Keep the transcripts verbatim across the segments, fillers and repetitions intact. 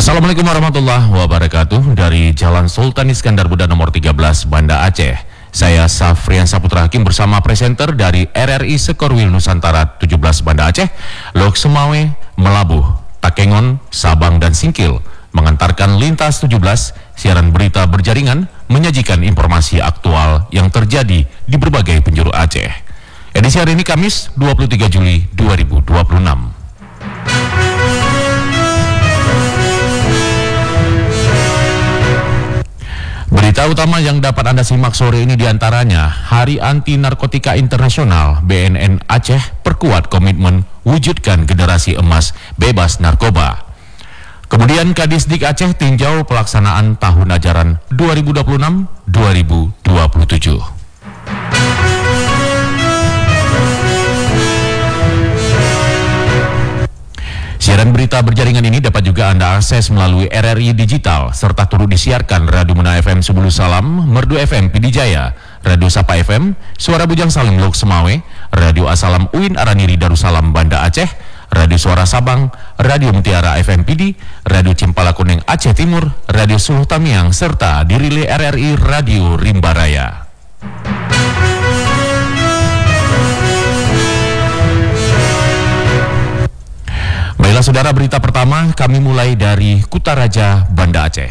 Assalamualaikum warahmatullahi wabarakatuh. Dari Jalan Sultan Iskandar Muda nomor tiga belas, Banda Aceh. Saya Safrian Saputra Hakim bersama presenter dari R R I Sekorwil Nusantara tujuh belas Banda Aceh, Lok Semawe, Melabuh, Takengon, Sabang, dan Singkil mengantarkan Lintas tujuh belas, siaran berita berjaringan, menyajikan informasi aktual yang terjadi di berbagai penjuru Aceh. Edisi hari ini Kamis dua puluh tiga Juli dua ribu dua puluh enam. Berita utama yang dapat Anda simak sore ini diantaranya, Hari Anti Narkotika Internasional B N N Aceh perkuat komitmen wujudkan generasi emas bebas narkoba. Kemudian Kadisdik Aceh tinjau pelaksanaan tahun ajaran dua ribu dua puluh enam dua ribu dua puluh tujuh. Siaran berita berjaringan ini dapat juga Anda akses melalui R R I Digital, serta turut disiarkan Radio Muna F M Sebulu Salam, Merdu F M Pidi Jaya, Radio Sapa F M, Suara Bujang Salim Lok Semawe, Radio Asalam Uin Araniri Darussalam Banda Aceh, Radio Suara Sabang, Radio Mutiara F M Pidi, Radio Cimpala Kuning Aceh Timur, Radio Suluh Tamiang, serta dirilai R R I Radio Rimba Raya. Baiklah saudara, berita pertama kami mulai dari Kutaraja, Banda Aceh.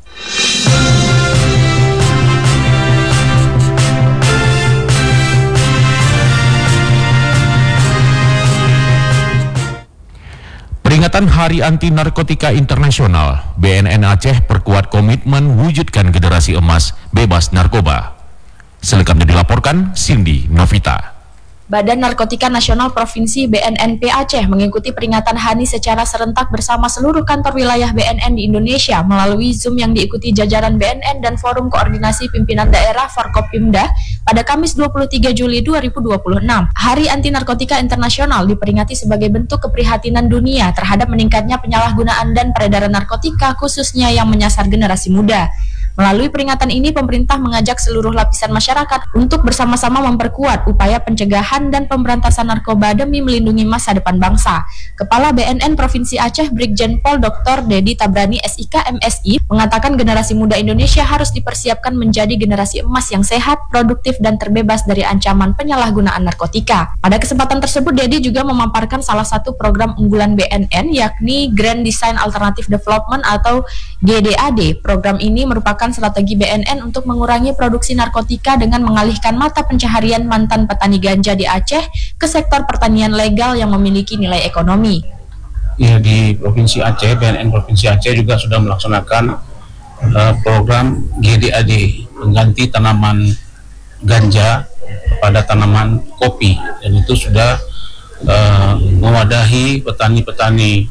Peringatan Hari Anti Narkotika Internasional, B N N Aceh perkuat komitmen wujudkan generasi emas bebas narkoba. Selengkapnya dilaporkan Cindy Novita. Badan Narkotika Nasional Provinsi B N N P Aceh mengikuti peringatan H A N I secara serentak bersama seluruh kantor wilayah B N N di Indonesia melalui Zoom yang diikuti jajaran B N N dan Forum Koordinasi Pimpinan Daerah Forkopimda pada Kamis dua puluh tiga Juli dua ribu dua puluh enam. Hari Anti Narkotika Internasional diperingati sebagai bentuk keprihatinan dunia terhadap meningkatnya penyalahgunaan dan peredaran narkotika khususnya yang menyasar generasi muda. Melalui peringatan ini, pemerintah mengajak seluruh lapisan masyarakat untuk bersama-sama memperkuat upaya pencegahan dan pemberantasan narkoba demi melindungi masa depan bangsa. Kepala B N N Provinsi Aceh Brigjen Pol Doktor Dedi Tabrani S I K M S I mengatakan generasi muda Indonesia harus dipersiapkan menjadi generasi emas yang sehat, produktif, dan terbebas dari ancaman penyalahgunaan narkotika. Pada kesempatan tersebut, Dedi juga memaparkan salah satu program unggulan B N N yakni Grand Design Alternative Development atau G D A D. Program ini merupakan strategi B N N untuk mengurangi produksi narkotika dengan mengalihkan mata pencaharian mantan petani ganja di Aceh ke sektor pertanian legal yang memiliki nilai ekonomi. Ya, di Provinsi Aceh, B N N Provinsi Aceh juga sudah melaksanakan uh, program G D A D, mengganti tanaman ganja pada tanaman kopi, dan itu sudah uh, mewadahi petani-petani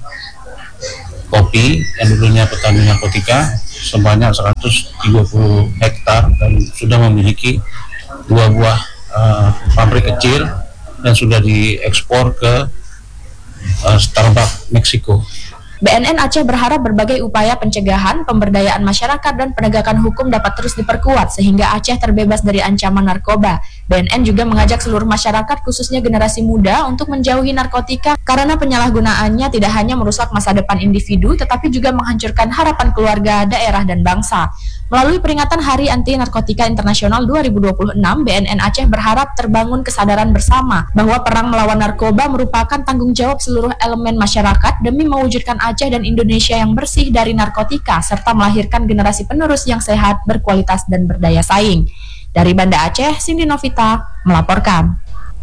kopi yang dulunya petani narkotika sebanyak seratus tiga puluh hektar dan sudah memiliki dua buah uh, pabrik kecil dan sudah diekspor ke uh, Starbucks Meksiko. B N N Aceh berharap berbagai upaya pencegahan, pemberdayaan masyarakat, dan penegakan hukum dapat terus diperkuat sehingga Aceh terbebas dari ancaman narkoba. B N N juga mengajak seluruh masyarakat, khususnya generasi muda, untuk menjauhi narkotika karena penyalahgunaannya tidak hanya merusak masa depan individu, tetapi juga menghancurkan harapan keluarga, daerah, dan bangsa. Melalui peringatan Hari Anti Narkotika Internasional dua ribu dua puluh enam, B N N Aceh berharap terbangun kesadaran bersama bahwa perang melawan narkoba merupakan tanggung jawab seluruh elemen masyarakat demi mewujudkan Aceh dan Indonesia yang bersih dari narkotika serta melahirkan generasi penerus yang sehat, berkualitas, dan berdaya saing. Dari Banda Aceh, Cindy Novita melaporkan.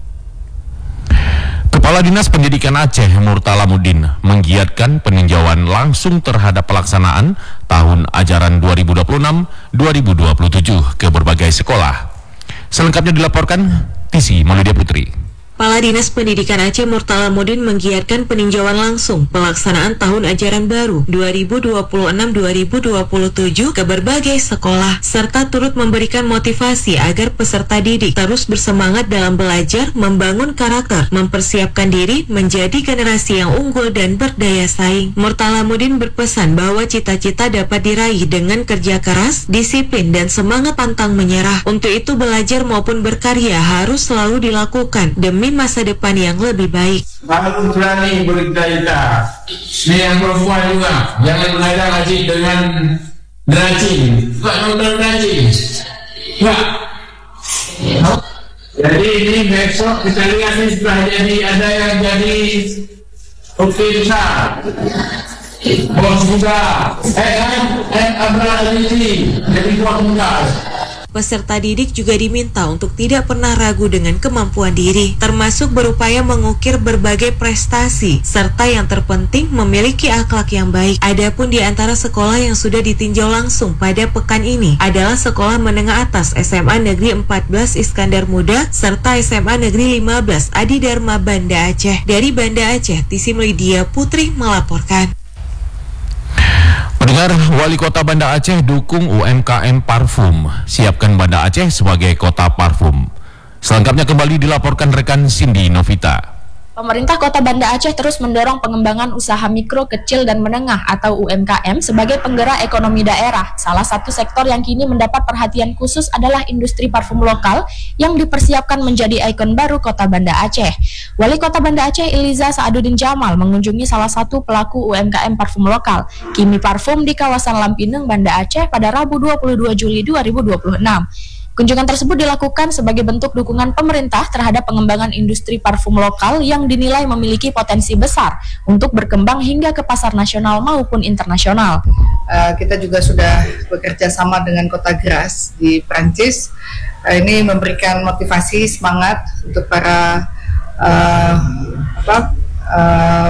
Kepala Dinas Pendidikan Aceh Murtalamudin menggiatkan peninjauan langsung terhadap pelaksanaan tahun ajaran dua ribu dua puluh enam dua ribu dua puluh tujuh ke berbagai sekolah. Selengkapnya dilaporkan Tisi Maulida Putri. Kepala Dinas Pendidikan Aceh Murtalamudin menggiatkan peninjauan langsung pelaksanaan tahun ajaran baru dua ribu dua puluh enam dua ribu dua puluh tujuh ke berbagai sekolah, serta turut memberikan motivasi agar peserta didik terus bersemangat dalam belajar, membangun karakter, mempersiapkan diri menjadi generasi yang unggul dan berdaya saing. Murtalamudin berpesan bahwa cita-cita dapat diraih dengan kerja keras, disiplin, dan semangat pantang menyerah. Untuk itu belajar maupun berkarya harus selalu dilakukan demi mencapai masa depan yang lebih baik. Harus berani bercerita. Ini yang perempuan juga, jangan menghadap haji dengan derajing, bukan nonton derajing. Enggak. Jadi ini besok kita lihat nih sudah jadi ada yang jadi oke besar. Bos muda, eh kan, eh Abra Alizi, jadi bos muda. Peserta didik juga diminta untuk tidak pernah ragu dengan kemampuan diri, termasuk berupaya mengukir berbagai prestasi, serta yang terpenting memiliki akhlak yang baik. Adapun di antara sekolah yang sudah ditinjau langsung pada pekan ini adalah Sekolah Menengah Atas S M A Negeri empat belas Iskandar Muda, serta S M A Negeri lima belas Adi Dharma Banda Aceh. Dari Banda Aceh, Tisim Lydia Putri melaporkan. Pendengar, Wali Kota Banda Aceh dukung U M K M parfum. Siapkan Banda Aceh sebagai kota parfum. Selengkapnya kembali dilaporkan rekan Cindy Novita. Pemerintah Kota Banda Aceh terus mendorong pengembangan usaha mikro, kecil, dan menengah atau U M K M sebagai penggerak ekonomi daerah. Salah satu sektor yang kini mendapat perhatian khusus adalah industri parfum lokal yang dipersiapkan menjadi ikon baru Kota Banda Aceh. Wali Kota Banda Aceh Iliza Saaduddin Jamal mengunjungi salah satu pelaku U M K M parfum lokal, Kimi Parfum, di kawasan Lampineng, Banda Aceh pada Rabu dua puluh dua Juli dua ribu dua puluh enam. Kunjungan tersebut dilakukan sebagai bentuk dukungan pemerintah terhadap pengembangan industri parfum lokal yang dinilai memiliki potensi besar untuk berkembang hingga ke pasar nasional maupun internasional. Uh, kita juga sudah bekerja sama dengan Kota Grasse di Prancis. Uh, ini memberikan motivasi, semangat untuk para uh, apa uh,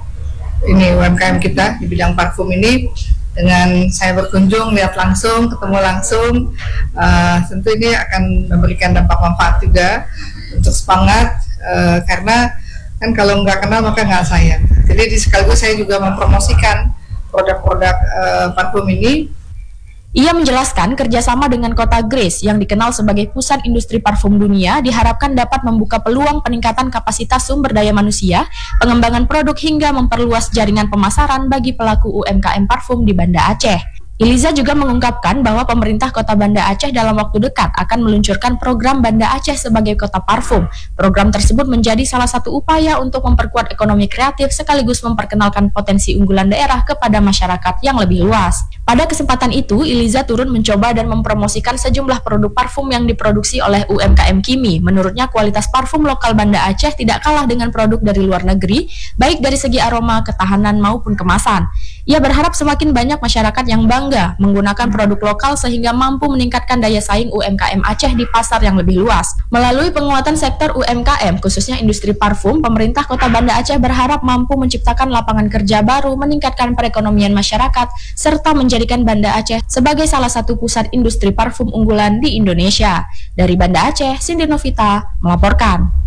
ini U M K M kita di bidang parfum ini. Dengan saya berkunjung, lihat langsung, ketemu langsung, uh, tentu ini akan memberikan dampak manfaat juga untuk semangat, uh, karena kan kalau nggak kenal maka nggak sayang. Jadi di sekaligus saya juga mempromosikan produk-produk uh, parfum ini. Ia menjelaskan kerjasama dengan Kota Grasse yang dikenal sebagai pusat industri parfum dunia diharapkan dapat membuka peluang peningkatan kapasitas sumber daya manusia, pengembangan produk hingga memperluas jaringan pemasaran bagi pelaku U M K M parfum di Banda Aceh. Iliza juga mengungkapkan bahwa pemerintah Kota Banda Aceh dalam waktu dekat akan meluncurkan program Banda Aceh sebagai kota parfum. Program tersebut menjadi salah satu upaya untuk memperkuat ekonomi kreatif sekaligus memperkenalkan potensi unggulan daerah kepada masyarakat yang lebih luas. Pada kesempatan itu, Iliza turun mencoba dan mempromosikan sejumlah produk parfum yang diproduksi oleh U M K M Kimi. Menurutnya, kualitas parfum lokal Banda Aceh tidak kalah dengan produk dari luar negeri, baik dari segi aroma, ketahanan, maupun kemasan. Ia berharap semakin banyak masyarakat yang bangga menggunakan produk lokal sehingga mampu meningkatkan daya saing U M K M Aceh di pasar yang lebih luas. Melalui penguatan sektor U M K M, khususnya industri parfum, pemerintah Kota Banda Aceh berharap mampu menciptakan lapangan kerja baru, meningkatkan perekonomian masyarakat, serta menjadikan Banda Aceh sebagai salah satu pusat industri parfum unggulan di Indonesia. Dari Banda Aceh, Cindy Novita melaporkan.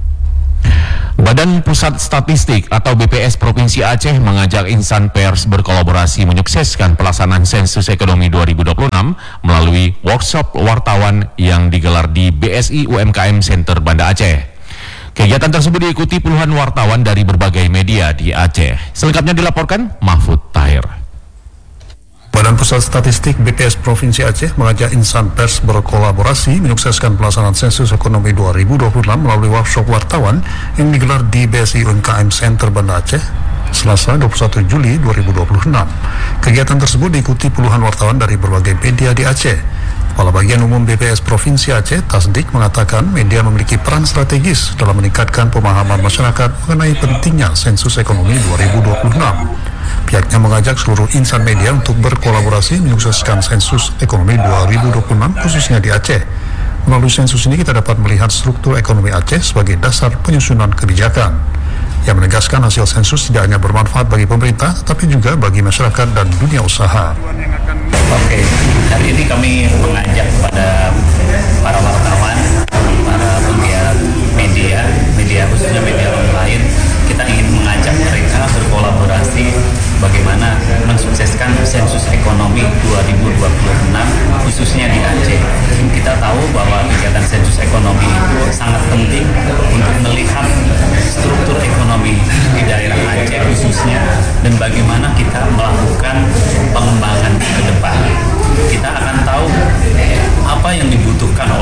Badan Pusat Statistik atau B P S Provinsi Aceh mengajak insan pers berkolaborasi menyukseskan pelaksanaan sensus ekonomi dua ribu dua puluh enam melalui workshop wartawan yang digelar di B S I U M K M Center Banda Aceh. Kegiatan tersebut diikuti puluhan wartawan dari berbagai media di Aceh. Selengkapnya dilaporkan Mahfud Tahir. Badan Pusat Statistik B P S Provinsi Aceh mengajak insan pers berkolaborasi menyukseskan pelaksanaan sensus ekonomi dua ribu dua puluh enam melalui workshop wartawan yang digelar di B S I U M K M Center Banda Aceh Selasa dua puluh satu Juli dua ribu dua puluh enam. Kegiatan tersebut diikuti puluhan wartawan dari berbagai media di Aceh. Kepala Bagian Umum B P S Provinsi Aceh, Tasdik, mengatakan media memiliki peran strategis dalam meningkatkan pemahaman masyarakat mengenai pentingnya sensus ekonomi dua ribu dua puluh enam. Pihaknya mengajak seluruh insan media untuk berkolaborasi menyukseskan sensus ekonomi dua ribu dua puluh enam khususnya di Aceh. Melalui sensus ini kita dapat melihat struktur ekonomi Aceh sebagai dasar penyusunan kebijakan. Yang menegaskan hasil sensus tidak hanya bermanfaat bagi pemerintah, tapi juga bagi masyarakat dan dunia usaha. Oke, hari ini kami mengajak kepada para wartawan, para pegiat media, media khususnya media online, kita ingin mengajak mereka berkolaborasi bagaimana mensukseskan sensus ekonomi dua ribu dua puluh enam khususnya di Aceh. Kita tahu bahwa kegiatan sensus ekonomi itu sangat penting untuk melihat struktur ekonomi di daerah Aceh khususnya dan bagaimana kita melakukan pengembangan ke depan. Kita akan tahu apa yang dibutuhkan oleh para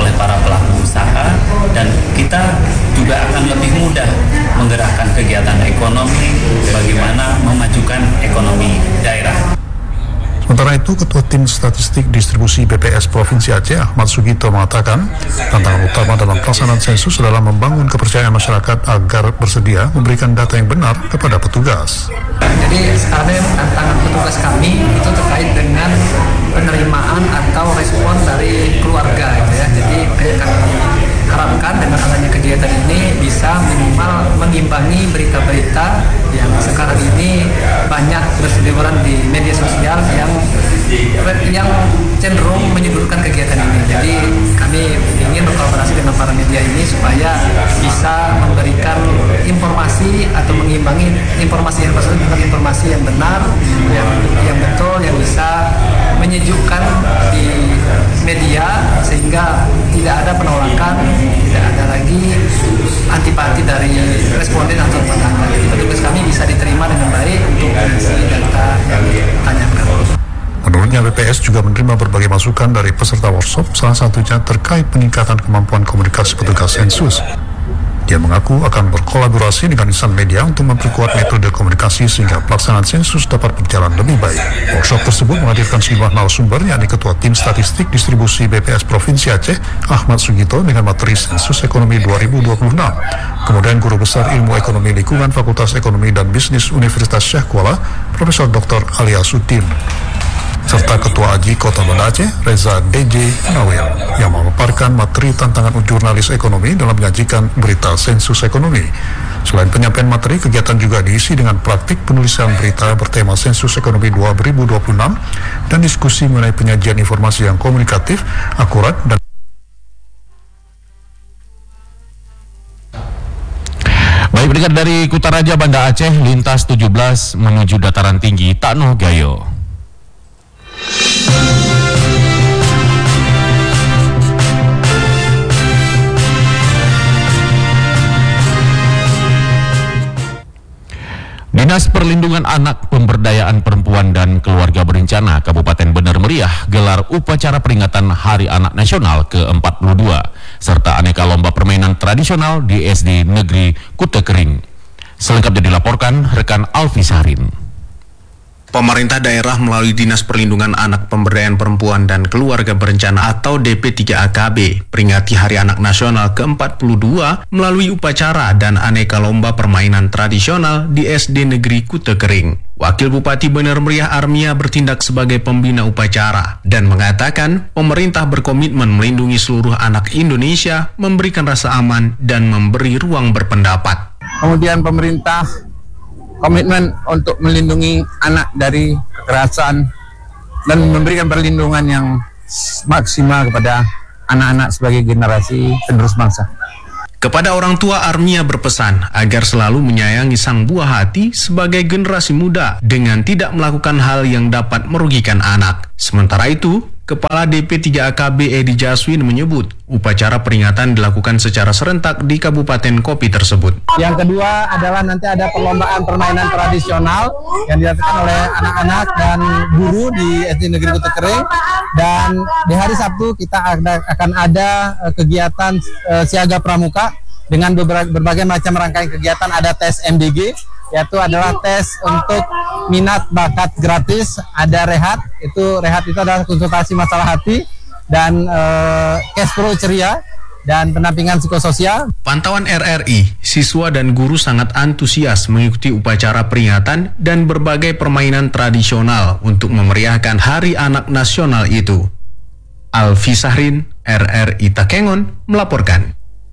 pelaku usaha, dan kita juga akan lebih mudah menggerakkan kegiatan ekonomi, bagaimana memajukan ekonomi daerah. Sementara itu, Ketua Tim Statistik Distribusi B P S Provinsi Aceh, Ahmad Sugito, mengatakan tantangan utama dalam pelaksanaan sensus adalah membangun kepercayaan masyarakat agar bersedia memberikan data yang benar kepada petugas. Jadi sekarang tantangan petugas kami itu terkait dengan penerimaan atau respon dari keluarga, gitu ya. Jadi kami harapkan dengan adanya kegiatan ini bisa minimal mengimbangi berita-berita yang sekarang ini banyak berseliweran di media sosial yang yang cenderung menyudutkan kegiatan ini. Jadi kami ingin berkolaborasi dengan para media ini supaya bisa memberikan informasi atau mengimbangi informasi yang tersebut dengan informasi yang benar, yang yang betul, yang bisa menyejukkan di media sehingga tidak ada penolakan, tidak ada lagi antipati dari responden atau penantang. Jadi petugas kami bisa diterima dengan baik untuk mengisi data yang ditanyakan. Menurutnya, B P S juga menerima berbagai masukan dari peserta workshop, salah satunya terkait peningkatan kemampuan komunikasi petugas sensus. Dia mengaku akan berkolaborasi dengan insan media untuk memperkuat metode komunikasi sehingga pelaksanaan sensus dapat berjalan lebih baik. Workshop tersebut menghadirkan sejumlah narasumber, yakni Ketua Tim Statistik Distribusi B P S Provinsi Aceh, Ahmad Sugito, dengan materi sensus ekonomi dua ribu dua puluh enam. Kemudian Guru Besar Ilmu Ekonomi Lingkungan Fakultas Ekonomi dan Bisnis Universitas Syekh Kuala, Profesor Doktor Alia Sutin, serta Ketua Aji Kota Banda Aceh, Reza D J Nawir, yang memaparkan materi tantangan jurnalis ekonomi dalam menyajikan berita sensus ekonomi. Selain penyampaian materi, kegiatan juga diisi dengan praktik penulisan berita bertema sensus ekonomi dua ribu dua puluh enam dan diskusi mengenai penyajian informasi yang komunikatif, akurat, dan Baik, berikut dari Kutaraja Banda Aceh, lintas tujuh belas menuju dataran tinggi Takno Gayo. Dinas Perlindungan Anak, Pemberdayaan Perempuan dan Keluarga Berencana Kabupaten Bener Meriah gelar upacara peringatan Hari Anak Nasional ke empat puluh dua serta aneka lomba permainan tradisional di S D Negeri Kuta Kering. Selengkapnya dilaporkan rekan Alfi Sarin. Pemerintah daerah melalui Dinas Perlindungan Anak, Pemberdayaan Perempuan dan Keluarga Berencana atau D P tiga A K B peringati Hari Anak Nasional ke empat puluh dua melalui upacara dan aneka lomba permainan tradisional di S D Negeri Kuta Kering. Wakil Bupati Bener Meriah Armia bertindak sebagai pembina upacara dan mengatakan pemerintah berkomitmen melindungi seluruh anak Indonesia, memberikan rasa aman dan memberi ruang berpendapat. Kemudian pemerintah komitmen untuk melindungi anak dari kekerasan dan memberikan perlindungan yang maksimal kepada anak-anak sebagai generasi penerus bangsa. Kepada orang tua, Armia berpesan agar selalu menyayangi sang buah hati sebagai generasi muda dengan tidak melakukan hal yang dapat merugikan anak. Sementara itu, Kepala D P tiga A K B Edi Jaswin menyebut upacara peringatan dilakukan secara serentak di Kabupaten Kopi tersebut. Yang kedua adalah nanti ada perlombaan permainan tradisional yang dilakukan oleh anak-anak dan guru di S D Negeri Kuta Kering, dan di hari Sabtu kita ada, akan ada kegiatan uh, siaga pramuka dengan berbagai, berbagai macam rangkaian kegiatan. Ada tes M D G, yaitu adalah tes untuk minat bakat gratis, ada rehat, itu rehat itu adalah konsultasi masalah hati, dan uh, cash pro ceria, dan pendampingan psikososial. Pantauan R R I, siswa dan guru sangat antusias mengikuti upacara peringatan dan berbagai permainan tradisional untuk memeriahkan Hari Anak Nasional itu. Alfi Sahrin, R R I Takengon, melaporkan.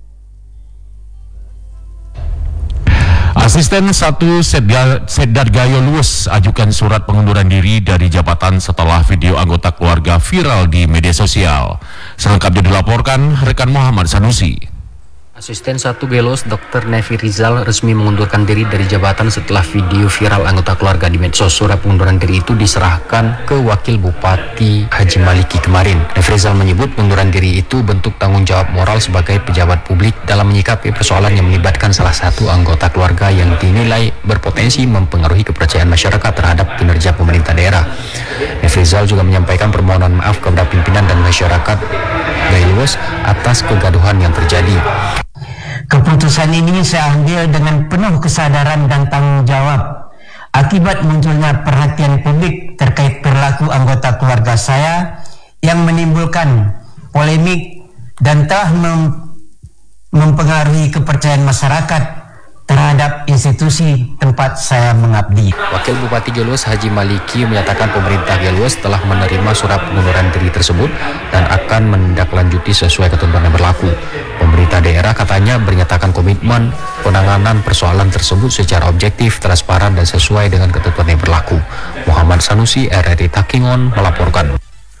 Asisten satu Sedar Gayo Luwes ajukan surat pengunduran diri dari jabatan setelah video anggota keluarga viral di media sosial. Selengkapnya dilaporkan rekan Muhammad Sanusi. Asisten satu Gelos, Dokter Nevi Rizal resmi mengundurkan diri dari jabatan setelah video viral anggota keluarga di medsos. Surat pengunduran diri itu diserahkan ke Wakil Bupati Haji Maliki kemarin. Nevi Rizal menyebut pengunduran diri itu bentuk tanggung jawab moral sebagai pejabat publik dalam menyikapi persoalan yang melibatkan salah satu anggota keluarga yang dinilai berpotensi mempengaruhi kepercayaan masyarakat terhadap kinerja pemerintah daerah. Nevi Nefrizal juga menyampaikan permohonan maaf kepada pimpinan dan masyarakat Gailuwes atas kegaduhan yang terjadi. Keputusan ini saya ambil dengan penuh kesadaran dan tanggung jawab akibat munculnya perhatian publik terkait perilaku anggota keluarga saya yang menimbulkan polemik dan telah mem- mempengaruhi kepercayaan masyarakat terhadap institusi tempat saya mengabdi. Wakil Bupati Gailuwes Haji Maliki menyatakan pemerintah Gailuwes telah menerima surat pengunduran diri tersebut dan akan menindaklanjuti sesuai ketentuan yang berlaku. Pemerintah daerah katanya menyatakan komitmen penanganan persoalan tersebut secara objektif, transparan, dan sesuai dengan ketentuan yang berlaku. Muhammad Sanusi, R R I Takingon melaporkan.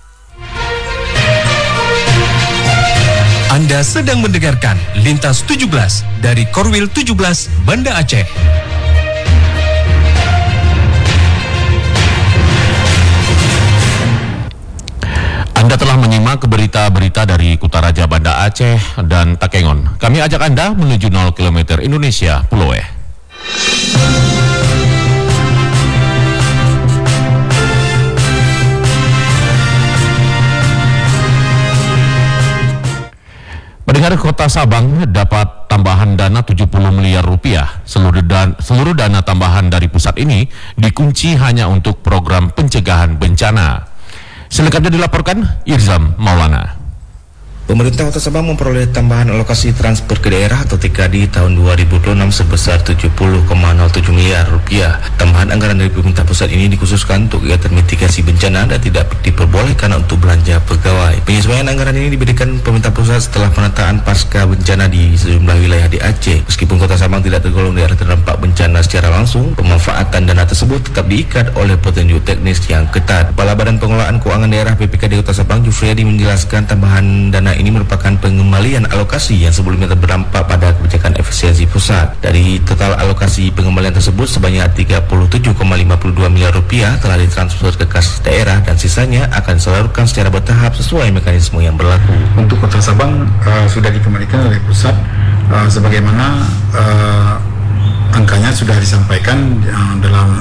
Anda sedang mendengarkan Lintas tujuh belas dari Korwil tujuh belas Banda Aceh. Anda telah menyimak berita-berita dari Kutaraja Banda Aceh dan Takengon. Kami ajak Anda menuju nol kilometer Indonesia Pulau E. Pendengar, Kota Sabang dapat tambahan dana tujuh puluh miliar rupiah. Seluruh, dan, seluruh dana tambahan dari pusat ini dikunci hanya untuk program pencegahan bencana. Selengkapnya dilaporkan Irzam Maulana. Pemerintah Kota Sabang memperoleh tambahan alokasi transfer ke daerah atau T K D tahun dua ribu dua puluh enam sebesar tujuh puluh koma nol tujuh miliar rupiah. Tambahan anggaran dari pemerintah pusat ini dikhususkan untuk kegiatan mitigasi bencana dan tidak diperbolehkan untuk belanja pegawai. Penyesuaian anggaran ini diberikan pemerintah pusat setelah penataan pasca bencana di sejumlah wilayah di Aceh. Meskipun Kota Sabang tidak tergolong daerah terdampak bencana secara langsung, pemanfaatan dana tersebut tetap diikat oleh petunjuk teknis yang ketat. Kepala Badan Pengelolaan Keuangan Daerah B P K D Kota Sabang, Jufriyadi, menjelaskan tambahan dana ini merupakan pengembalian alokasi yang sebelumnya berdampak pada kebijakan efisiensi pusat. Dari total alokasi pengembalian tersebut, sebanyak tiga puluh tujuh koma lima dua miliar rupiah telah ditransfer ke kas daerah dan sisanya akan disalurkan secara bertahap sesuai mekanisme yang berlaku. Untuk Kota Sabang uh, sudah dikembalikan oleh pusat uh, sebagaimana uh, angkanya sudah disampaikan uh, dalam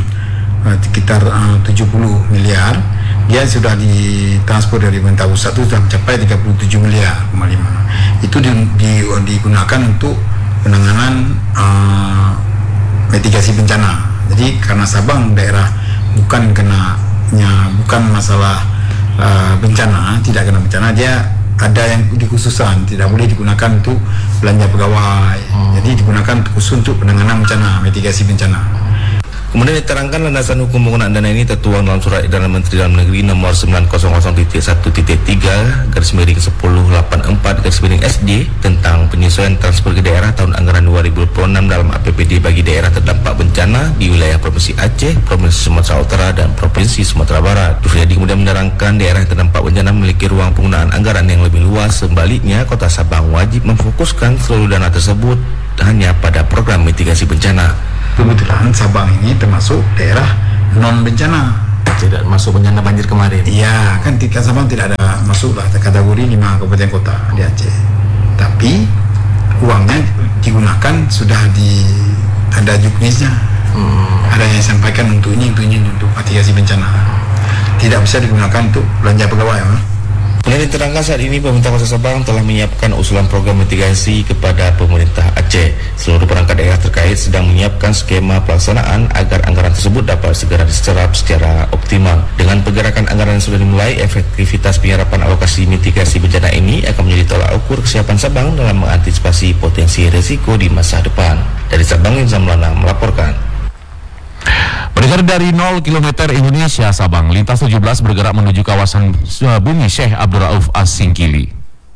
uh, sekitar uh, tujuh puluh miliar. Dia sudah ditransfer dari pemerintah pusat itu sudah mencapai tiga puluh tujuh miliar koma lima. Itu di, di, digunakan untuk penanganan uh, mitigasi bencana. Jadi karena Sabang daerah bukan kenanya bukan masalah uh, bencana, tidak kena bencana, dia ada yang dikhususan, tidak boleh digunakan untuk belanja pegawai. Hmm. Jadi digunakan khusus untuk penanganan bencana, mitigasi bencana. Kemudian diterangkan landasan hukum penggunaan dana ini tertuang dalam surat edaran Menteri Dalam Negeri nomor sembilan nol nol titik satu titik tiga garis miring sepuluh delapan puluh empat garis miring S D tentang penyesuaian transfer ke daerah tahun anggaran dua ribu dua puluh enam dalam A P B D bagi daerah terdampak bencana di wilayah Provinsi Aceh, Provinsi Sumatera Utara, dan Provinsi Sumatera Barat. Jufriyadi kemudian menerangkan daerah yang terdampak bencana memiliki ruang penggunaan anggaran yang lebih luas. Sebaliknya, Kota Sabang wajib memfokuskan seluruh dana tersebut hanya pada program mitigasi bencana. Kebetulan Sabang ini termasuk daerah non bencana, tidak masuk bencana banjir kemarin. Iya, kan tingkat Sabang tidak ada masuklah kategori lima kabupaten kota di Aceh. Tapi uangnya digunakan sudah di ada juknisnya. Hmm. Ada yang disampaikan untuk ini, untuk ini, untuk mitigasi bencana. Tidak bisa digunakan untuk belanja pegawai. Ya? Kemudian diterangkan saat ini pemerintah Kota Sabang telah menyiapkan usulan program mitigasi kepada pemerintah Aceh. Seluruh perangkat daerah terkait sedang menyiapkan skema pelaksanaan agar anggaran tersebut dapat segera diserap secara optimal. Dengan pergerakan anggaran yang sudah dimulai, efektivitas penyerapan alokasi mitigasi bencana ini akan menjadi tolak ukur kesiapan Sabang dalam mengantisipasi potensi risiko di masa depan. Dari Sabang, Irzam Maulana melaporkan. Pendengar, dari nol kilometer Indonesia Sabang, Lintas tujuh belas bergerak menuju kawasan bumi Syekh Abdul Rauf As-Singkili.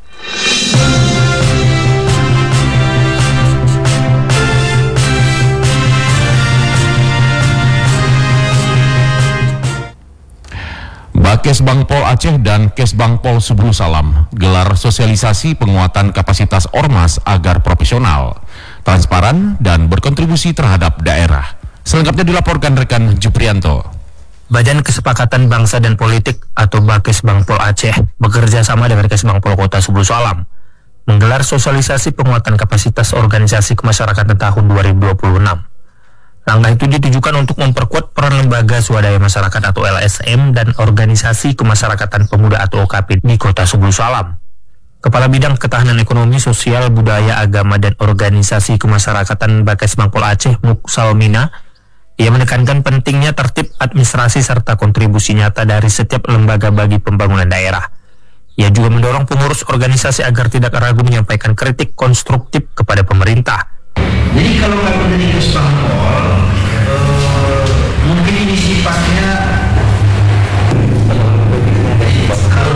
Bakes Bangpol Aceh dan Kesbangpol Subru Salam gelar sosialisasi penguatan kapasitas ormas agar profesional, transparan, dan berkontribusi terhadap daerah. Selengkapnya dilaporkan rekan Juprianto. Badan Kesepakatan Bangsa dan Politik atau Bakes Bangpol Aceh bekerja sama dengan Kesbangpol Kota Subru Salam menggelar sosialisasi penguatan kapasitas organisasi kemasyarakatan tahun dua ribu dua puluh enam. Langkah itu ditujukan untuk memperkuat peran lembaga swadaya masyarakat atau L S M dan organisasi kemasyarakatan pemuda atau O K P di Kota Sebulu Salam. Kepala Bidang Ketahanan Ekonomi, Sosial, Budaya, Agama, dan Organisasi Kemasyarakatan Bakes Bangpol Aceh, Muk Salmina, ia menekankan pentingnya tertib administrasi serta kontribusi nyata dari setiap lembaga bagi pembangunan daerah. Ia juga mendorong pengurus organisasi agar tidak ragu menyampaikan kritik konstruktif kepada pemerintah. Jadi kalau kami dari Kesbangpol, eh, mungkin ini sifatnya kalau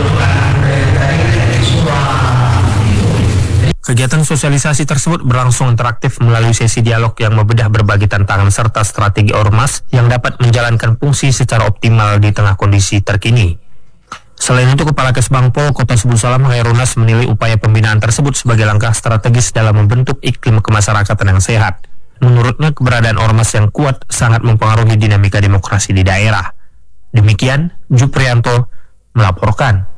Kegiatan sosialisasi tersebut berlangsung interaktif melalui sesi dialog yang membedah berbagai tantangan serta strategi ormas yang dapat menjalankan fungsi secara optimal di tengah kondisi terkini. Selain itu, Kepala Kesbangpol Kota Sebulu Salam Khairunas menilai upaya pembinaan tersebut sebagai langkah strategis dalam membentuk iklim kemasyarakatan yang sehat. Menurutnya, keberadaan ormas yang kuat sangat mempengaruhi dinamika demokrasi di daerah. Demikian, Juprianto melaporkan.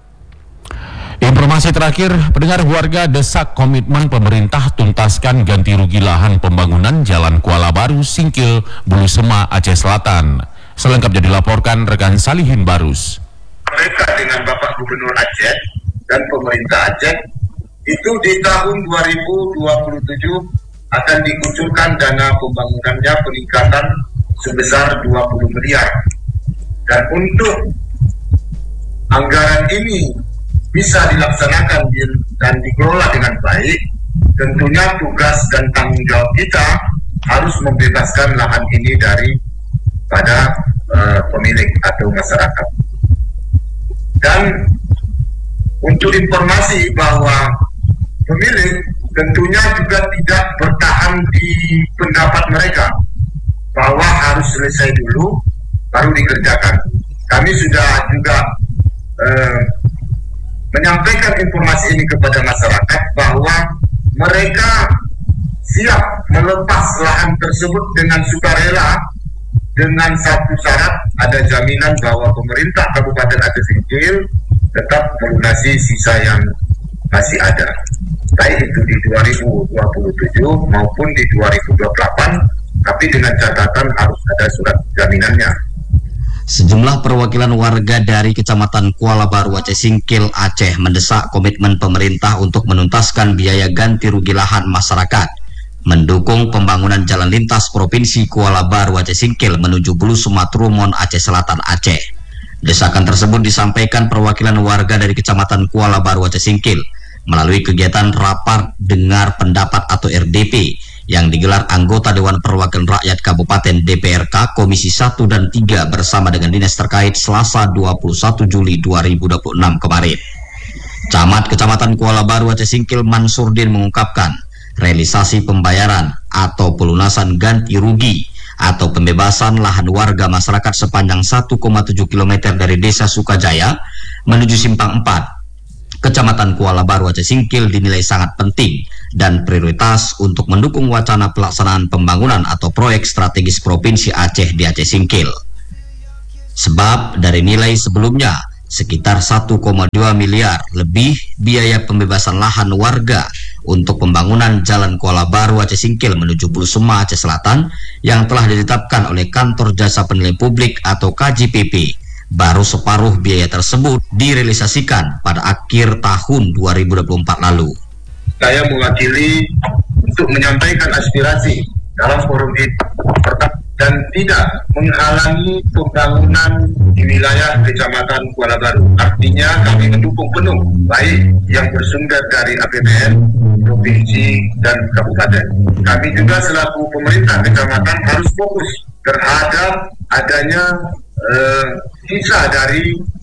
Informasi terakhir, pendengar, warga desak komitmen pemerintah tuntaskan ganti rugi lahan pembangunan Jalan Kuala Baru, Singkil, Bulu Sema, Aceh Selatan. Selengkapnya dilaporkan rekan Salihin Barus. Mereka dengan Bapak Gubernur Aceh dan pemerintah Aceh itu di tahun dua ribu dua puluh tujuh akan dikucurkan dana pembangunannya peningkatan sebesar dua puluh miliar. Dan untuk anggaran ini bisa dilaksanakan dan dikelola dengan baik, tentunya tugas dan tanggung jawab kita harus membebaskan lahan ini dari pada uh, pemilik atau masyarakat. Dan untuk informasi bahwa pemilik tentunya juga tidak bertahan di pendapat mereka bahwa harus selesai dulu baru dikerjakan. Kami sudah juga eh, menyampaikan informasi ini kepada masyarakat bahwa mereka siap melepas lahan tersebut dengan sukarela dengan satu syarat, ada jaminan bahwa pemerintah Kabupaten Aceh Singkil tetap melunasi sisa yang masih ada, baik itu di dua ribu dua puluh tujuh maupun di dua ribu dua puluh delapan, tapi dengan catatan harus ada surat jaminannya. Sejumlah perwakilan warga dari Kecamatan Kuala Baru Aceh Singkil Aceh mendesak komitmen pemerintah untuk menuntaskan biaya ganti rugi lahan masyarakat, mendukung pembangunan jalan lintas Provinsi Kuala Baru Aceh Singkil menuju Bulu Sema Trumon Aceh Selatan Aceh. Desakan tersebut disampaikan perwakilan warga dari Kecamatan Kuala Baru Aceh Singkil melalui kegiatan rapat dengar pendapat atau R D P yang digelar anggota Dewan Perwakilan Rakyat Kabupaten D P R K Komisi satu dan tiga bersama dengan dinas terkait Selasa dua puluh satu Juli dua ribu dua puluh enam kemarin. Camat Kecamatan Kuala Baru Aceh Singkil Mansurdin mengungkapkan realisasi pembayaran atau pelunasan ganti rugi atau pembebasan lahan warga masyarakat sepanjang satu koma tujuh kilometer dari Desa Sukajaya menuju Simpang empat, Kecamatan Kuala Baru Aceh Singkil dinilai sangat penting dan prioritas untuk mendukung wacana pelaksanaan pembangunan atau proyek strategis Provinsi Aceh di Aceh Singkil. Sebab dari nilai sebelumnya sekitar satu koma dua miliar lebih biaya pembebasan lahan warga untuk pembangunan Jalan Kuala Baru Aceh Singkil menuju Bulu Sema Aceh Selatan yang telah ditetapkan oleh Kantor Jasa Penilaian Publik atau K J P P. Baru separuh biaya tersebut direalisasikan pada akhir tahun dua ribu dua puluh empat lalu. Saya mewakili untuk menyampaikan aspirasi dalam forum ini dan tidak menghalangi pembangunan di wilayah Kecamatan Kuala Baru. Artinya kami mendukung penuh, baik yang bersumber dari A P B N, provinsi, dan kabupaten. Kami juga selaku pemerintah kecamatan harus fokus terhadap adanya eh, sisa dari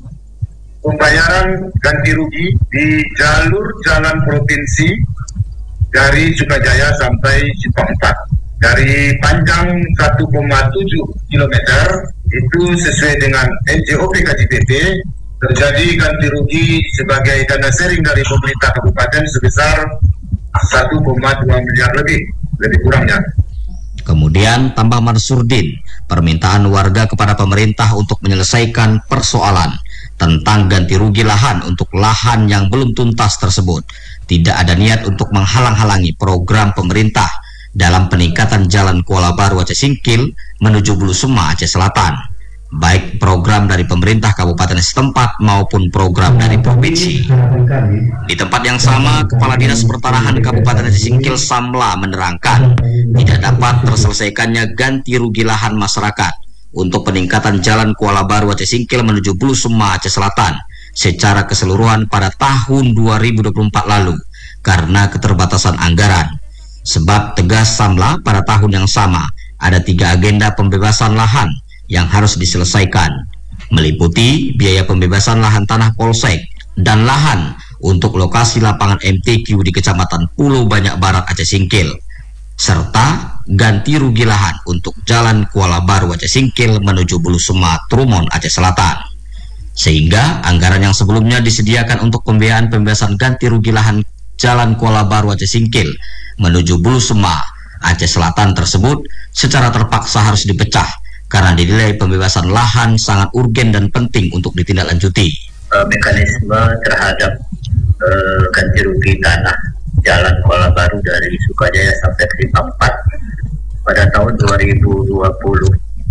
pembayaran ganti rugi di jalur jalan provinsi dari Sukajaya sampai Simpang empat. Dari panjang satu koma tujuh kilometer itu sesuai dengan N J O P K J P P terjadi ganti rugi sebagai dana sharing dari pemerintah kabupaten sebesar satu koma dua miliar lebih, lebih kurangnya. Kemudian tambah Mansurdin, permintaan warga kepada pemerintah untuk menyelesaikan persoalan tentang ganti rugi lahan untuk lahan yang belum tuntas tersebut. Tidak ada niat untuk menghalang-halangi program pemerintah dalam peningkatan Jalan Kuala Baru Aceh Singkil menuju Bulusema Aceh Selatan, baik program dari pemerintah kabupaten setempat maupun program dari provinsi. Di tempat yang sama, Kepala Dinas Pertanahan Kabupaten Aceh Singkil Samla menerangkan tidak dapat terselesaikannya ganti rugi lahan masyarakat untuk peningkatan Jalan Kuala Baru Aceh Singkil menuju Bulusema Aceh Selatan secara keseluruhan pada tahun dua ribu dua puluh empat lalu karena keterbatasan anggaran. Sebab tegas Samla, pada tahun yang sama ada tiga agenda pembebasan lahan yang harus diselesaikan, meliputi biaya pembebasan lahan tanah polsek dan lahan untuk lokasi lapangan M T Q di Kecamatan Pulau Banyak Barat Aceh Singkil, serta ganti rugi lahan untuk Jalan Kuala Baru Aceh Singkil menuju Bulusema Trumon Aceh Selatan. Sehingga anggaran yang sebelumnya disediakan untuk pembiayaan pembebasan ganti rugi lahan Jalan Kuala Baru Aceh Singkil menuju Bulusema Aceh Selatan tersebut secara terpaksa harus dipecah karena dinilai pembebasan lahan sangat urgen dan penting untuk ditindaklanjuti. Uh, mekanisme terhadap uh, ganti rugi tanah Jalan Kuala Baru dari Sukajaya sampai ke Limpampat pada tahun dua ribu dua puluh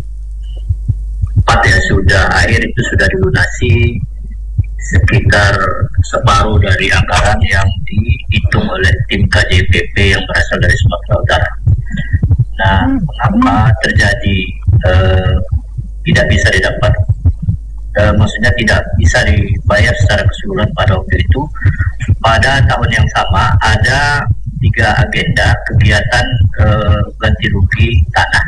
empat ya sudah akhir itu sudah dilunasi sekitar separuh dari anggaran yang dihitung oleh tim K J P P yang berasal dari Sumatera Utara. Nah, mengapa terjadi eh, tidak bisa didapat? Eh, maksudnya tidak bisa dibayar secara keseluruhan pada waktu itu. Pada tahun yang sama ada tiga agenda kegiatan eh, ganti rugi tanah.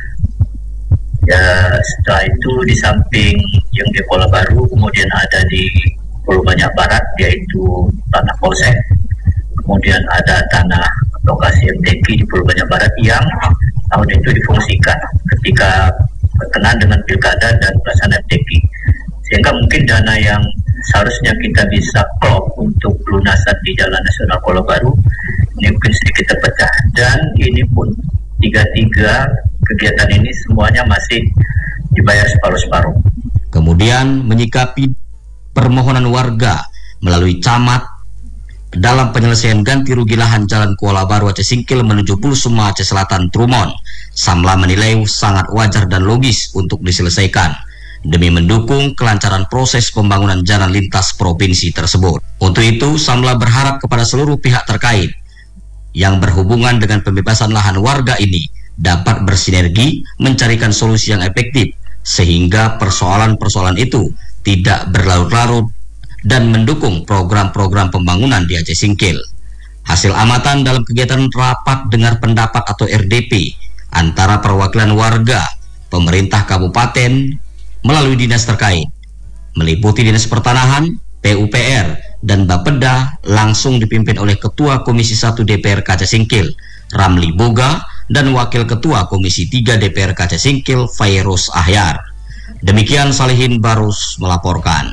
Ya, setelah itu di samping yang di Kuala Baru, kemudian ada di Pulau Banyak Barat yaitu tanah polsek, kemudian ada tanah lokasi M T Q di Pulau Banyak Barat yang tahun itu difungsikan ketika berkenaan dengan pilkada dan pelaksanaan M T Q, sehingga mungkin dana yang seharusnya kita bisa klop untuk lunasan di Jalan Nasional Kuala Baru ini mungkin sedikit terpecah, dan ini pun tiga-tiga kegiatan ini semuanya masih dibayar separuh-separuh. Kemudian menyikapi permohonan warga melalui camat dalam penyelesaian ganti rugi lahan Jalan Kuala Baru Aceh Singkil menuju Bulusema Aceh Selatan Trumon, Samla menilai sangat wajar dan logis untuk diselesaikan demi mendukung kelancaran proses pembangunan jalan lintas provinsi tersebut. Untuk itu, Samla berharap kepada seluruh pihak terkait yang berhubungan dengan pembebasan lahan warga ini dapat bersinergi mencarikan solusi yang efektif sehingga persoalan-persoalan itu tidak berlarut-larut dan mendukung program-program pembangunan di Aceh Singkil. Hasil amatan dalam kegiatan rapat dengar pendapat atau R D P antara perwakilan warga, pemerintah kabupaten melalui dinas terkait, meliputi Dinas Pertanahan, P U P R, dan Bapeda, langsung dipimpin oleh Ketua Komisi satu D P R Aceh Singkil, Ramli Boga, dan Wakil Ketua Komisi tiga D P R Aceh Singkil, Fairuz Ahyar. Demikian Salihin Barus melaporkan.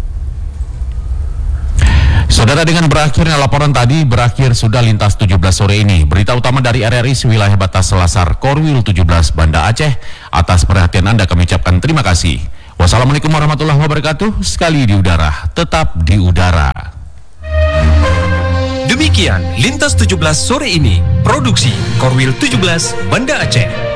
Saudara, dengan berakhirnya laporan tadi, berakhir sudah Lintas tujuh belas sore ini. Berita utama dari R R I wilayah batas Selasar Korwil tujuh belas Banda Aceh. Atas perhatian Anda kami ucapkan terima kasih. Wassalamualaikum warahmatullahi wabarakatuh. Sekali di udara, tetap di udara. Demikian Lintas tujuh belas sore ini. Produksi Korwil tujuh belas Banda Aceh.